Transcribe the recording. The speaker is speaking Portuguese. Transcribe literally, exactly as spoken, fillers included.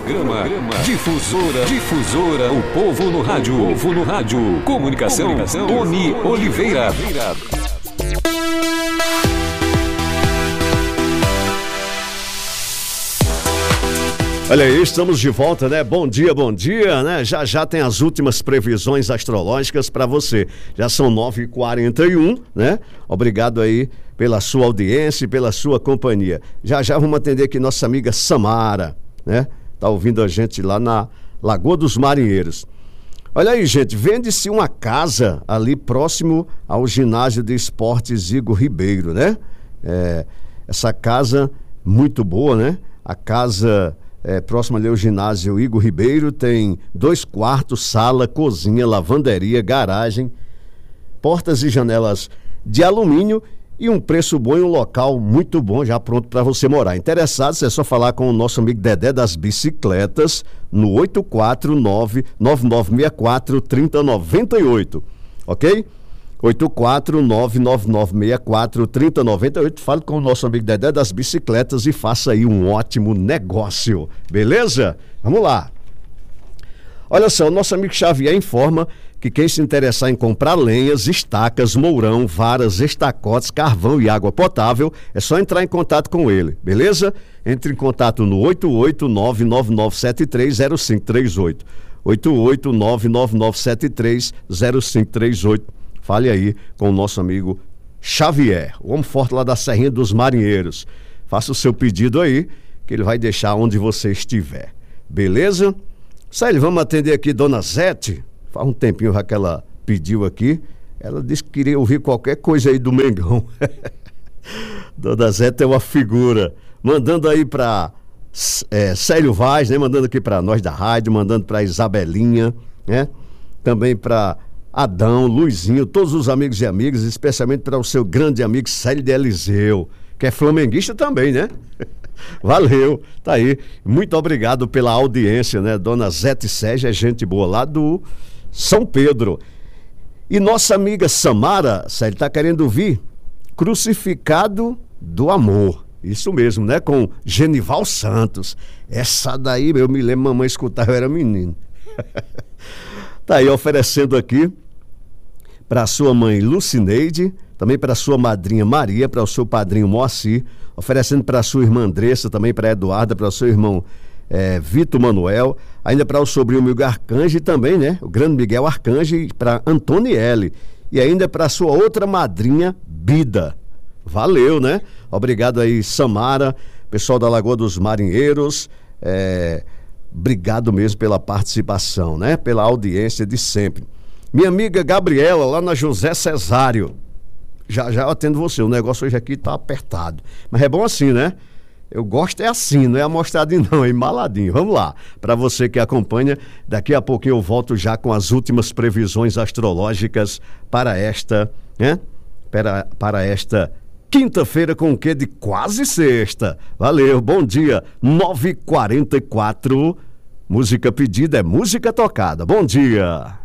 Programa Difusora, Difusora, o povo no rádio, o povo no rádio. Comunicação, Comunicação. Tony Oliveira. Olha aí, estamos de volta, né? Bom dia, bom dia, né? Já já tem as últimas previsões astrológicas para você. Já são nove e quarenta e um, né? Obrigado aí pela sua audiência e pela sua companhia. Já já vamos atender aqui nossa amiga Samara, né? Tá ouvindo a gente lá na Lagoa dos Marinheiros. Olha aí, gente, vende-se uma casa ali próximo ao ginásio de esportes Igor Ribeiro, né? É, essa casa muito boa, né? A casa... É, próximo ali ao ginásio Igor Ribeiro, tem dois quartos, sala, cozinha, lavanderia, garagem, portas e janelas de alumínio e um preço bom e um local muito bom, já pronto para você morar. Interessados, é só falar com o nosso amigo Dedé das Bicicletas no oito quatro nove, nove nove seis quatro, três zero nove oito, ok? oito quatro nove, nove nove seis quatro, três zero nove oito. Fale com o nosso amigo Dedé das Bicicletas e faça aí um ótimo negócio, beleza? Vamos lá. Olha só, o nosso amigo Xavier informa que quem se interessar em comprar lenhas, estacas, mourão, varas, estacotes, carvão e água potável, é só entrar em contato com ele, beleza? Entre em contato no oito oito nove, nove nove sete três, zero cinco três oito. oito oito nove, nove nove sete três, zero cinco três oito. Fale aí com o nosso amigo Xavier, o homem forte lá da Serrinha dos Marinheiros. Faça o seu pedido aí, que ele vai deixar onde você estiver. Beleza? Sério, vamos atender aqui Dona Zete. Faz um tempinho já que ela pediu aqui. Ela disse que queria ouvir qualquer coisa aí do Mengão. Dona Zete é uma figura. Mandando aí para é, Célio Vaz, né? Mandando aqui para nós da rádio, mandando para Isabelinha, né? Também para Adão, Luizinho, todos os amigos e amigas, especialmente para o seu grande amigo Célio de Eliseu, que é flamenguista também, né? Valeu, tá aí. Muito obrigado pela audiência, né? Dona Zete Sérgio é gente boa lá do São Pedro. E nossa amiga Samara, Célio, tá querendo ouvir Crucificado do Amor. Isso mesmo, né? Com Genival Santos. Essa daí, eu me lembro, mamãe escutava, eu era menino. Tá aí oferecendo aqui para a sua mãe Lucineide, também para a sua madrinha Maria, para o seu padrinho Moacir, oferecendo para a sua irmã Andressa, também para a Eduarda, para o seu irmão é, Vitor Manuel, ainda para o sobrinho Miguel Arcanjo e também, né, o grande Miguel Arcanjo, e para Antonielle, e ainda para a sua outra madrinha Bida. Valeu, né? Obrigado aí, Samara, pessoal da Lagoa dos Marinheiros, é... Obrigado mesmo pela participação, né? Pela audiência de sempre. Minha amiga Gabriela, lá na José Cesário. Já já eu atendo você. O negócio hoje aqui tá apertado. Mas é bom assim, né? Eu gosto é assim, não é amostradinho não, é embaladinho. Vamos lá. Para você que acompanha, daqui a pouquinho eu volto já com as últimas previsões astrológicas para esta, né? Para, para esta quinta-feira com o quê? De quase sexta. Valeu, bom dia. nove e quarenta e quatro. Música pedida é música tocada. Bom dia.